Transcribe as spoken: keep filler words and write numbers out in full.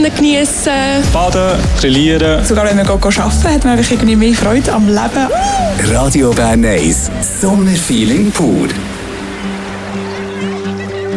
geniessen. Baden, grillieren. Sogar wenn wir arbeiten, hat man irgendwie mehr Freude am Leben. Radio Bern eins. Sommerfeeling pur.